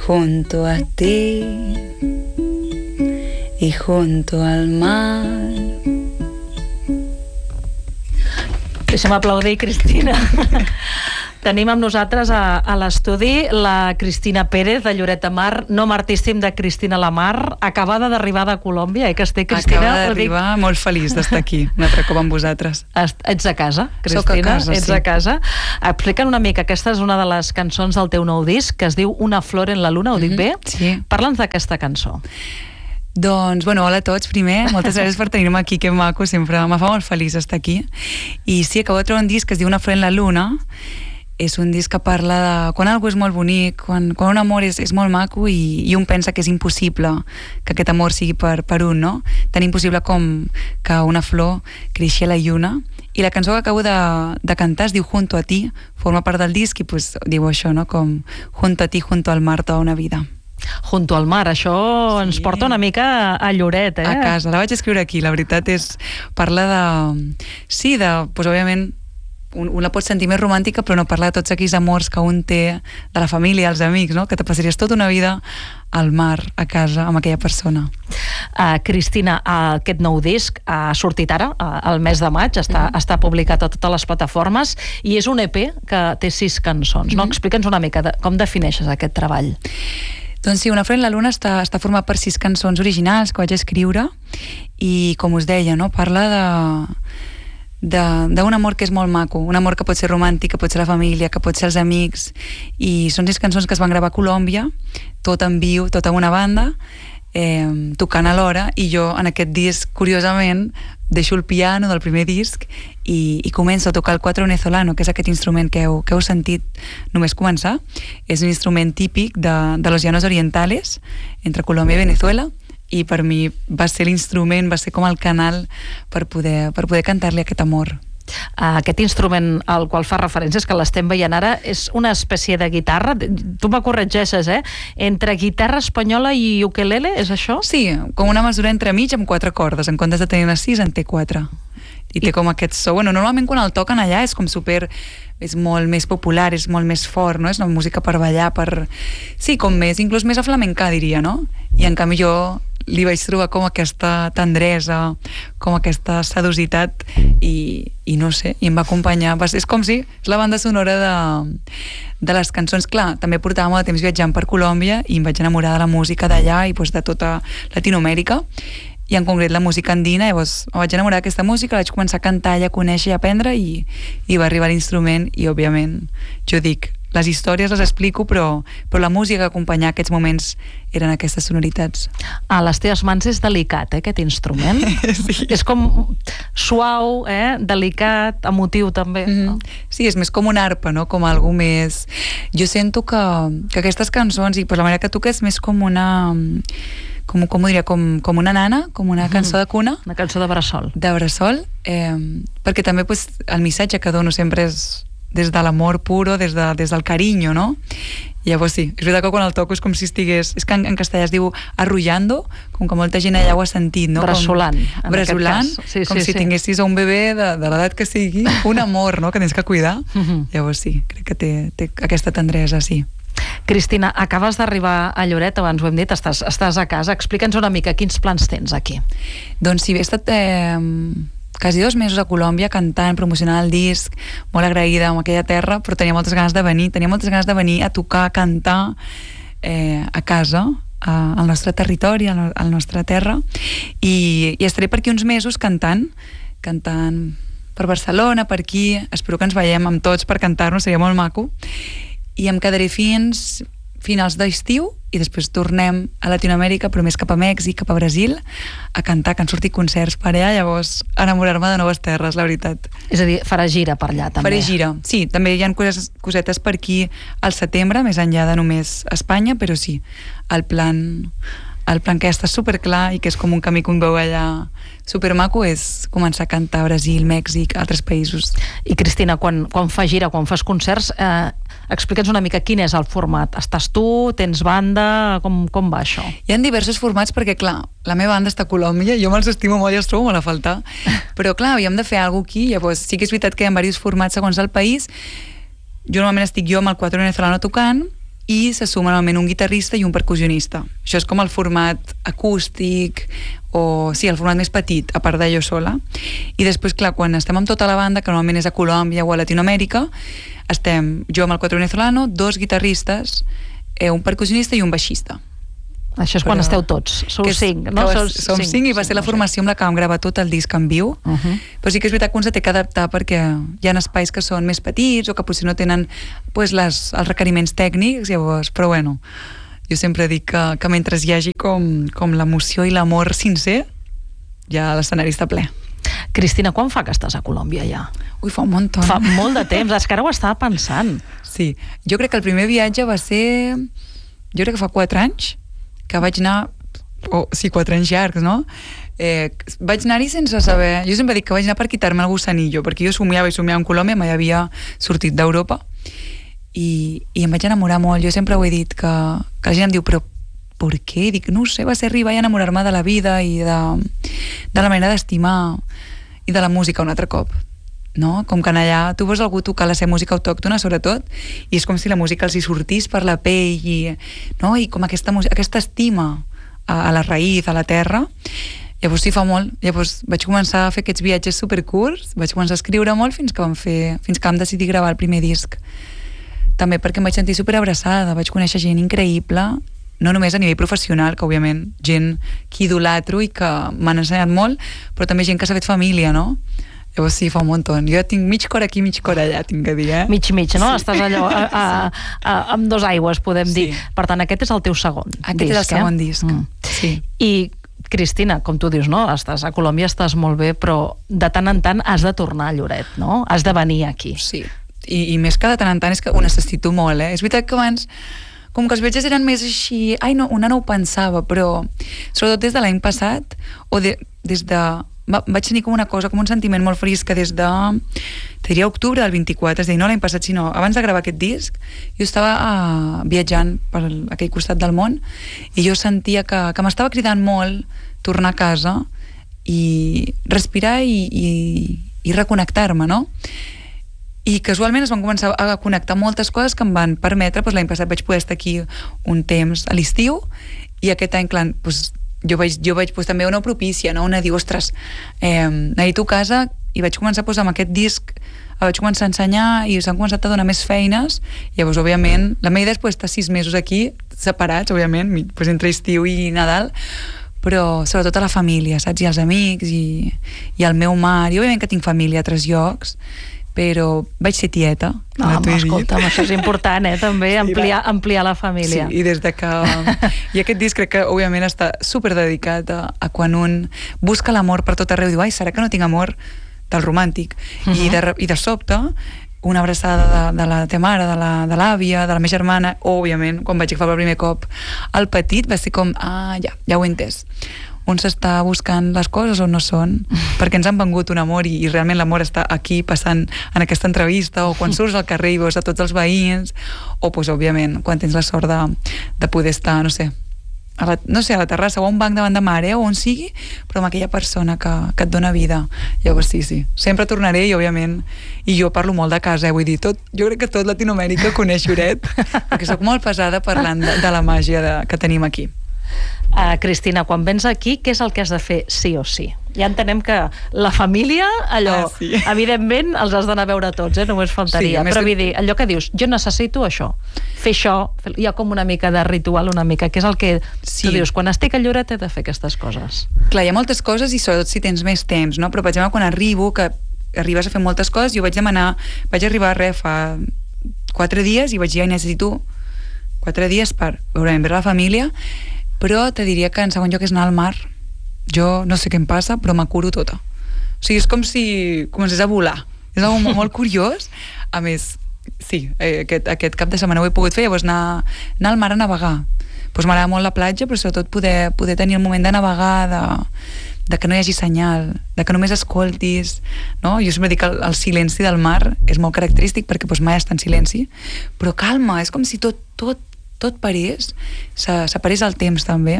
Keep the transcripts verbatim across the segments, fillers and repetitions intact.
junto a ti y junto al mar. Deixa'm aplaudir, Cristina. Tenim amb nosaltres a, a l'estudi la Cristina Pérez, de Lloret de Mar, nom artístic de Cristina Lamar, acabada d'arribar de Colòmbia, eh, que estic, Cristina? Acaba d'arribar, dic... molt feliç d'estar aquí, un altre cop amb vosaltres. Ets a casa, Cristina? Soc a casa, Ets sí. a casa. Explica'm una mica, aquesta és una de les cançons del teu nou disc, que es diu Una flor en la luna, ho dic mm-hmm, bé? Sí. Parla'ns d'aquesta cançó. Doncs, bueno, hola a tots, primer. Moltes gràcies per tenir-me aquí, que maco, sempre me fa molt feliç estar aquí. I sí, acabo de trobar un disc que es diu Una flor en la luna. És un disc que parla de quan algú és molt bonic, quan, quan un amor és, és molt maco i, i un pensa que és impossible que aquest amor sigui per, per un, no? Tan impossible com que una flor creixi a la lluna. I la cançó que acabo de, de cantar es diu Junto a ti, forma part del disc i pues, diu això, no? Com Junto a ti, junto al mar, toda una vida. Junto al mar, això sí. Ens porta una mica a Lloret, eh? A casa, la vaig escriure aquí, la veritat és... Parla de... Sí, de... Pues, òbviament, un, un la pot sentir més romàntica, però no parla de tots aquells amors que un té, de la família, els amics, no? Que te passaries tota una vida al mar, a casa, amb aquella persona. Uh, Cristina, uh, aquest nou disc ha sortit ara, uh, el mes de maig, està, mm-hmm. està publicat a totes les plataformes, i és un E P que té sis cançons, mm-hmm. no? Explica'ns una mica de, com defineixes aquest treball. Doncs sí, Una flor en la luna està, està format per sis cançons originals que vaig escriure i, com us deia, no? Parla de d'un amor que és molt maco, un amor que pot ser romàntic, que pot ser la família, que pot ser els amics, i són sis cançons que es van gravar a Colòmbia, tot en viu, tot amb una banda, eh, tocant alhora, i jo en aquest disc, curiosament, deixo el piano del primer disc i, i començo a tocar el cuatro venezolano, que és aquest instrument que heu, que heu sentit només començar. És un instrument típic de, de los llanos orientales, entre Colòmbia i Venezuela, i per mi va ser l'instrument, va ser com el canal per poder, per poder cantar-li aquest amor. Aquest instrument al qual fa referència, és que l'estem veient ara, és una espècie de guitarra, tu me corregeixes, eh? Entre guitarra espanyola i ukelele, és això? Sí, com una mesura entremig amb quatre cordes, en comptes de tenir-ne sis en té quatre. I té com aquest so, bueno, normalment quan el toquen allà és com super, és molt més popular, és molt més fort, no? És una música per ballar, per... Sí, com més, inclús més a flamencar, diria, no? I en canvi jo li vaig trobar com aquesta tendresa, com aquesta sedositat i, i no sé, i em va acompanyar. Va ser, és com si és la banda sonora de, de les cançons. Clar, també portava molt de temps viatjant per Colòmbia i em vaig enamorar de la música d'allà i pues, de tota Latinoamèrica, i en concret la música andina. Llavors em vaig enamorar d'aquesta música, la vaig començar a cantar i a conèixer i a aprendre, i, i va arribar l'instrument i òbviament jo dic, les històries les explico, però, però la música que acompanyava aquests moments eren aquestes sonoritats. A les teves mans és delicat, eh, aquest instrument. Sí. És com suau, eh, delicat, emotiu també. Mm-hmm. No? Sí, és més com una arpa, no? Com algo més... Jo sento que, que aquestes cançons, i per la manera que toca, és més com una... Com, com ho diria, com, com una nana, com una cançó de cuna. Una cançó de bressol. De bressol, eh, perquè també pues, el missatge que dono sempre és des de l'amor puro, des, de, des del carinyo, no? I llavors sí, és veritat que quan el toco és com si estigués... És que en, en castellà es diu arrullando, com que molta gent allà ho ha sentit, no? Bressolant, com, en bressolant, sí, com sí, si sí. tinguessis un bebè de, de l'edat que sigui, un amor, no?, que tens que cuidar. Uh-huh. Llavors sí, crec que té, té aquesta tendresa, sí. Cristina, acabes d'arribar a Lloret, abans ho hem dit, estàs, estàs a casa. Explica'ns una mica quins plans tens aquí. Doncs sí, he estat... Eh, quasi dos mesos a Colòmbia cantant, promocionant el disc, molt agraïda amb aquella terra, però tenia moltes ganes de venir, tenia moltes ganes de venir a tocar, a cantar eh, a casa, a, al nostre territori, a la nostra terra, i, i estaré per aquí uns mesos cantant, cantant per Barcelona, per aquí, espero que ens veiem amb tots per cantar-nos, seria molt maco, i em quedaré fins finals d'estiu, i després tornem a Latinoamèrica, però més cap a Mèxic, cap a Brasil, a cantar, que han sortit concerts per allà, llavors enamorar-me de noves terres, la veritat. És a dir, farà gira per allà, també. Faré gira, sí, també hi ha coses, cosetes per aquí al setembre, més enllà de només Espanya, però sí, el plan, el plan que ja està superclar i que és com un camí que un veu allà supermaco és començar a cantar a Brasil, Mèxic, altres països. I Cristina, quan, quan fa gira, quan fas concerts, eh, explica'ns una mica quin és el format. Estàs tu, tens banda, com, com va això? Hi ha diversos formats perquè, clar, la meva banda està a Colòmbia, jo me'ls estimo molt i els trobo molt a faltar, però clar, havíem de fer alguna cosa aquí, llavors sí que és veritat que hi ha diversos formats segons el país. Jo normalment estic jo amb el cuatro venezolano tocant, i se suma normalment un guitarrista i un percussionista. Això és com el format acústic, o sí, el format més petit, a part de jo sola. I després, clar, quan estem amb tota la banda, que normalment és a Colòmbia o a Latinoamèrica, estem jo amb el Cuatro Venezolano, dos guitarristes, eh, un percussionista i un baixista. Això és quan Però... esteu tots, sou és, cinc, no? Som cinc, cinc, cinc i va ser la formació amb la que vam gravar tot el disc en viu. Uh -huh. Però sí que és veritat que un se té que adaptar perquè hi ha espais que són més petits o que potser no tenen pues, les, els requeriments tècnics, llavors, però bueno, jo sempre dic que, que mentre hi hagi com, com l'emoció i l'amor sincer, ja l'escenari està ple. Cristina, quan fa que estàs a Colòmbia ja? Ui, fa un munt. Fa molt de temps, és que ara ho estava pensant. Sí, jo crec que el primer viatge va ser, jo crec que fa quatre anys, que vaig anar, oh, sí, quatre anys llargs, no? Eh, vaig anar-hi sense saber, jo sempre dic que vaig anar per quitar-me el gusanillo, perquè jo somiava i somiava en Colòmbia, mai havia sortit d'Europa, i, i em vaig enamorar molt. Jo sempre ho he dit, que, que la gent em diu, però per què? Dic, no ho sé, va ser arribar i enamorar-me de la vida i de, de la manera d'estimar i de la música un altre cop, no? Com que en allà tu veus algú tocar la seva música autòctona, sobretot, i és com si la música els hi sortís per la pell i, no? I com aquesta, aquesta estima a, a la raïz, a la terra. Llavors sí, fa molt. Llavors vaig començar a fer aquests viatges supercurts, vaig començar a escriure molt fins que vam fer, fins que vam decidir gravar el primer disc. També perquè em vaig sentir superabraçada, vaig conèixer gent increïble, no només a nivell professional, que òbviament gent que idolatro i que m'han ensenyat molt, però també gent que s'ha fet família, no? Llavors sí, fa un munt. Jo tinc mig cor aquí, mig cor allà, tinc que dir, eh? Mig, mig, no? Sí. Estàs allò a, a, a, amb dos aigües, podem sí. dir. Per tant, aquest és el teu segon aquest disc, és el segon eh? disc, mm. sí. I, Cristina, com tu dius, no? Estàs a Colòmbia, estàs molt bé, però de tant en tant has de tornar a Lloret, no? Has de venir aquí. Sí, i, i més que de tant en tant és que ho necessito molt, eh? És veritat que abans com que els viatges eren més així, ai no, una no ho pensava, però sobretot des de l'any passat, o de, des de, va, vaig tenir com una cosa, com un sentiment molt frisc, que des de, diria octubre del vint-i-quatre, és a dir, no l'any passat, sinó abans de gravar aquest disc, jo estava uh, viatjant per aquell costat del món, i jo sentia que, que m'estava cridant molt tornar a casa i respirar i, i, i reconnectar-me, no? I casualment es van començar a connectar moltes coses que em van permetre, doncs l'any passat vaig poder estar aquí un temps a l'estiu, i aquest any, clar, doncs, jo vaig, jo vaig doncs, també una propícia, no? Una diu, ostres, eh, necessito casa, i vaig començar doncs, amb aquest disc, vaig començar a ensenyar i s'han començat a donar més feines. Llavors, òbviament, la meva idea és doncs, estar sis mesos aquí, separats, òbviament, doncs, entre estiu i Nadal, però sobretot a la família, saps? I els amics, i, i el meu mar, i òbviament que tinc família a altres llocs, però vaig ser tieta. No, home, escolta'm, això és important, eh, també, ampliar, ampliar la família. Sí, i des de que... I aquest disc crec que, òbviament, està super dedicat a, a quan un busca l'amor per tot arreu i diu, ai, serà que no tinc amor del romàntic? Uh-huh. I, de, I de sobte, una abraçada de, de la teva mare, de l'àvia, de, de la meva germana, òbviament, quan vaig agafar per primer cop el petit, va ser com, ah, ja, ja ho he entès. On s'està buscant les coses o no són, perquè ens han vengut un amor i, i realment l'amor està aquí passant en aquesta entrevista, o quan surts al carrer i veus a tots els veïns, o pues, òbviament quan tens la sort de, de poder estar, no sé, a la, no sé, a la terrassa o a un banc davant de mare, o on sigui, però amb aquella persona que, que et dona vida. Llavors sí, sí, sempre tornaré, i òbviament, i jo parlo molt de casa, eh? Vull dir, tot, jo crec que tot Latinoamèrica coneix Lloret, perquè sóc molt pesada parlant de, de la màgia de, que tenim aquí. Uh, Cristina, quan vens aquí, què és el que has de fer sí o sí? Ja entenem que la família, allò, ah, sí. evidentment, els has d'anar a veure tots, eh? Només faltaria. Sí, però vull dir, allò que dius, jo necessito això, fer això, hi ha com una mica de ritual, una mica, que és el que sí. Tu dius, quan estic a Lloret he de fer aquestes coses. Clar, hi ha moltes coses i sobretot si tens més temps, no? Però per exemple, quan arribo, que arribes a fer moltes coses, jo vaig demanar, vaig arribar a res fa quatre dies i vaig dir, necessito quatre dies per veure la família, però te diria que en segon lloc és anar al mar. Jo no sé què em passa, però m'acuro tota. O sigui, és com si comencés a volar. És algo molt curiós. A més, sí, aquest, aquest cap de setmana ho he pogut fer, llavors anar, anar al mar a navegar. Pues m'agrada molt la platja, però sobretot poder, poder tenir el moment de navegar, de, de que no hi hagi senyal, de que només escoltis, no? Jo sempre dic que el, el silenci del mar és molt característic perquè pues, mai està en silenci, però calma, és com si tot, tot tot parés, s'aparés el temps també,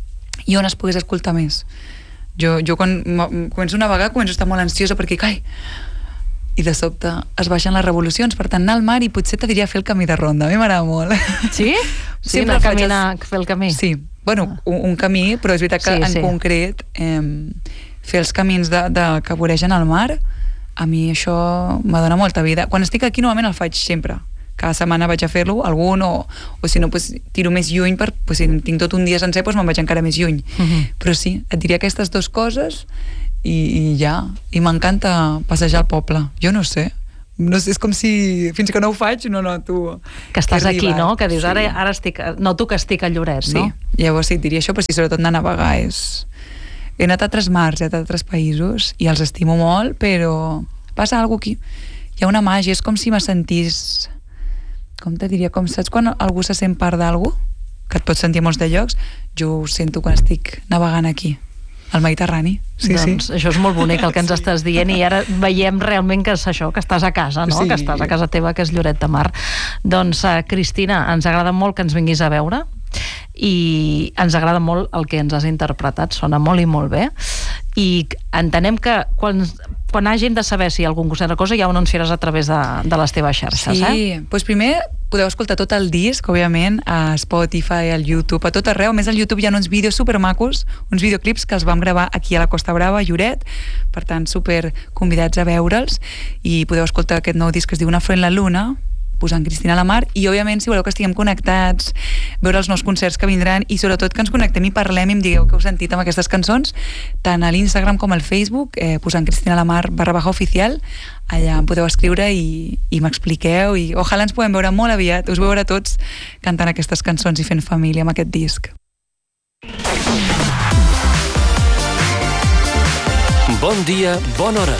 i on es pogués escoltar més. Jo, jo quan començo a navegar començo a estar molt ansiosa perquè, ai, i de sobte es baixen les revolucions, per tant anar al mar i potser te diria fer el camí de ronda, a mi m'agrada molt. Sí? Sí, anar a caminar, fer el camí. Sí, bueno, un, un camí, però és veritat que Sí, en sí. concret eh, fer els camins de, de, que voregen el mar, a mi això m'adona molta vida. Quan estic aquí normalment el faig sempre. Cada setmana vaig a fer-lo, algun, o, o si no, pues, tiro més lluny, per, pues, si tinc tot un dia sencer, pues, me'n vaig encara més lluny. Uh-huh. Però sí, et diria aquestes dues coses i, i ja. I m'encanta passejar al poble. Jo no sé. No sé, és com si fins que no ho faig no noto Que estàs he aquí, arribat. no? Que dius, Sí. ara, ara estic, noto que estic a Lloret, Sí, no? llavors sí, et diria això, però sí, sobretot anar a navegar és... He anat a altres mars, he anat a altres països i els estimo molt, però passa alguna cosa aquí. Hi ha una màgia, és com si me sentís... Com te diria? Com saps quan algú se sent part d'algú? Que et pots sentir a molts de llocs? Jo ho sento quan estic navegant aquí, al Mediterrani. Sí, doncs sí. això és molt bonic el que ens estàs dient i ara veiem realment que és això, que estàs a casa, no? Sí. Que estàs a casa teva, que és Lloret de Mar. Doncs, uh, Cristina, ens agrada molt que ens vinguis a veure i ens agrada molt el que ens has interpretat, sona molt i molt bé, i entenem que quan, quan hàgim de saber si hi ha algun concert o cosa ja ho anunciaràs a través de, de les teves xarxes, Sí, eh? doncs primer podeu escoltar tot el disc, òbviament, a Spotify, al YouTube, a tot arreu. A més, al YouTube hi ha uns vídeos supermacos, uns videoclips que els vam gravar aquí a la Costa Brava, a Lloret, per tant, super convidats a veure'ls, i podeu escoltar aquest nou disc que es diu Una flor en la luna, posant Cristina a la Mar, i òbviament si voleu que estiguem connectats, veure els nous concerts que vindran i sobretot que ens connectem i parlem i em digueu què heu sentit amb aquestes cançons, tant a l'Instagram com al Facebook, eh, posant Cristina a la Mar barra baja oficial, allà em podeu escriure i, i m'expliqueu i ojalà ens podem veure molt aviat, us veure tots cantant aquestes cançons i fent família amb aquest disc. Bon dia, bona hora.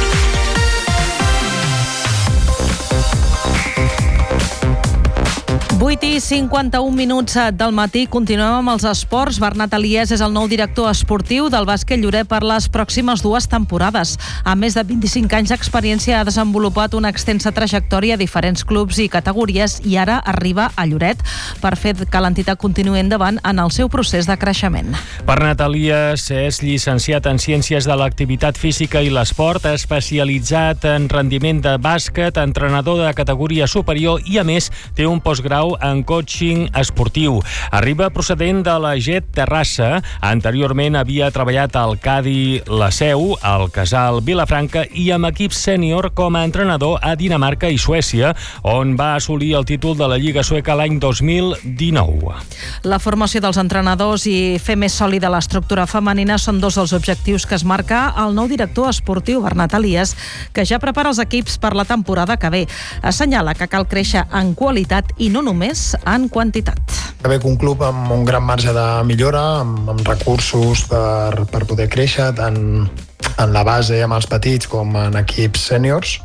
vuit i cinquanta-un minuts del matí, continuem amb els esports. Bernat Eliès és el nou director esportiu del bàsquet Lloret per les pròximes dues temporades. A més de vint-i-cinc anys d'experiència ha desenvolupat una extensa trajectòria a diferents clubs i categories i ara arriba a Lloret per fer que l'entitat continuï endavant en el seu procés de creixement. Bernat Eliès és llicenciat en Ciències de l'Activitat Física i l'Esport, especialitzat en rendiment de bàsquet, entrenador de categoria superior i, a més, té un postgrau en coaching esportiu. Arriba procedent de la G E T Terrassa. Anteriorment havia treballat al Cadi La Seu, al Casal Vilafranca i amb equips sènior com a entrenador a Dinamarca i Suècia, on va assolir el títol de la Lliga Sueca l'any dos mil dinou. La formació dels entrenadors i fer més sòlida l'estructura femenina són dos dels objectius que es marca el nou director esportiu, Bernat Eliès, que ja prepara els equips per la temporada que ve. Assenyala que cal créixer en qualitat i no només en quantitat. Que veig un club amb un gran marge de millora, amb, amb recursos per, per poder créixer, tant en la base amb els petits com en equips sèniors.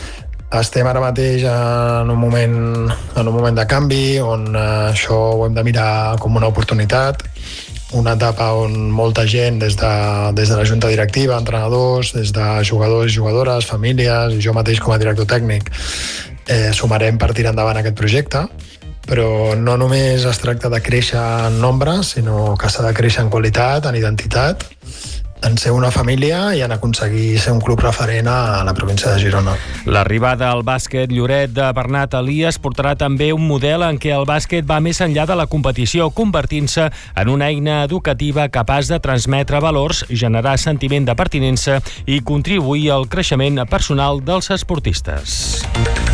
Estem ara mateix en un moment, en un moment de canvi, on eh, això ho hem de mirar com una oportunitat, una etapa on molta gent, des de, des de la junta directiva, entrenadors, des de jugadors i jugadores, famílies, i jo mateix com a director tècnic, eh, sumarem per tirar endavant aquest projecte. Però no només es tracta de créixer en nombre, sinó que s'ha de créixer en qualitat, en identitat, en ser una família i en aconseguir ser un club referent a la província de Girona. L'arribada al bàsquet Lloret de Bernat Eliès portarà també un model en què el bàsquet va més enllà de la competició, convertint-se en una eina educativa capaç de transmetre valors, generar sentiment de pertinença i contribuir al creixement personal dels esportistes.